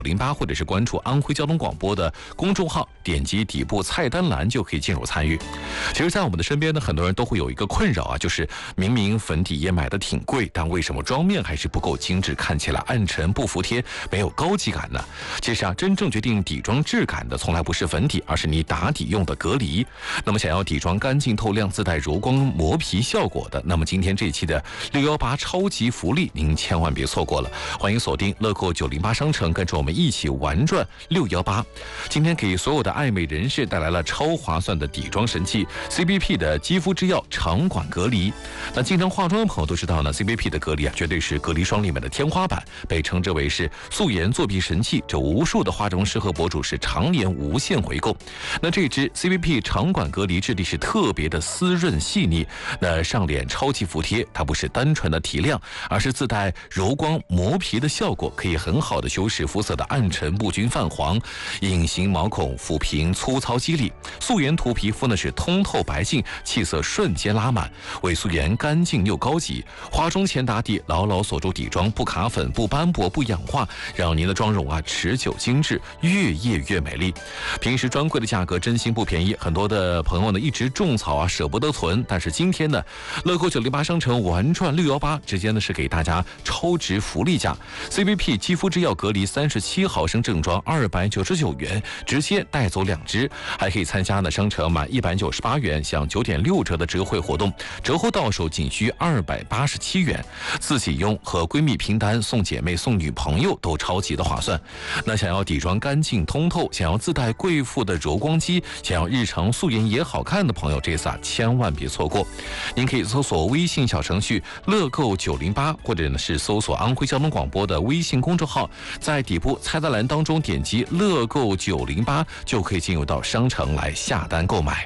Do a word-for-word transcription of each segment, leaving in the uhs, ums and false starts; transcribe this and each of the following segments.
零八，或者是关注安徽交通广播的公众号，点击底部菜单栏就可以进入参与。其实在我们的身边呢，很多人都会有一个困扰啊，就是明明粉底液买的挺贵，但为什么妆面还是不够精致，看起来暗沉不服帖，没有高级感呢？其实啊，真正决定底妆质感的从来不是粉底，而是你打底用的隔离。那么想要底妆干净透亮，自带柔光磨皮效果的，那么今天这一期的六一八超级福利您千万别错过了。欢迎锁定乐购九零八商城，跟着我们一起玩转六一八。今天给所有的爱美人士带来了超划算的底妆神器 C B P 的肌肤之钥长管隔离。那经常化妆的朋友都知道呢， C B P 的隔离啊，绝对是隔离霜里面的天花板，被称之为是素颜作弊神器。这无数的化妆师和博主是常年无限回购。那这支 C B P 长管隔离质地是特别的丝润细腻，那上脸超级服帖。它不是单纯的提亮，而是自带柔光磨皮的效果，可以很好的修饰肤色的暗沉不均泛黄，隐形毛孔抚平粗糙肌理。素颜涂皮肤呢是通透白净，气色瞬间拉满，为素颜干净又高级。化妆前打底，牢牢锁住底妆，不卡粉不斑驳不氧化，让您的妆容啊持久精致，越夜越美丽。平时专柜的价格真心不便宜，很多的朋友呢一直种草啊舍不得囤，但是今天呢，乐购九零八商城玩转六一八直接呢是给大家超值福利价 ，C B P 肌肤之钥隔离三十七毫升正装二百九十九元，直接带走两支，还可以参加呢商城满一百九十八元享九点六折的折惠活动，折后到手仅需二百八十七元，自己用和闺蜜拼单送姐妹送女朋友都超级的划算。那想要底妆干净通透，想要自带贵妇的柔光肌，想要日常素颜也好看的朋友，这次啊千万别错过。您可以搜索微信小程序乐购九零八，或者呢是搜索安徽交通广播的微信公众号，在底部菜单栏当中点击乐购九零八，就可以进入到商城来下单购买。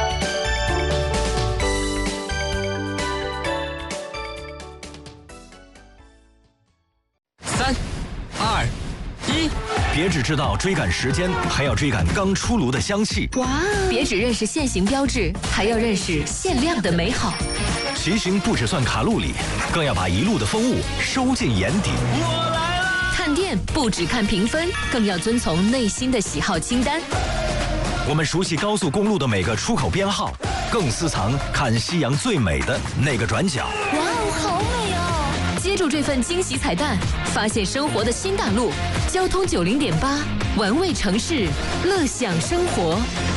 三二一， 别只知道追赶时间，还要追赶刚出炉的香气。 哇！别只认识现行标志，还要认识限量的美好。 骑行不只算卡路里，更要把一路的风物收进眼底。 我来了！ 看店不只看评分，更要遵从内心的喜好清单。 我们熟悉高速公路的每个出口编号，更私藏看夕阳最美的那个转角。 哇哦，好美哦！接住这份惊喜彩蛋，发现生活的新大陆。交通九零点八，玩味城市，乐享生活。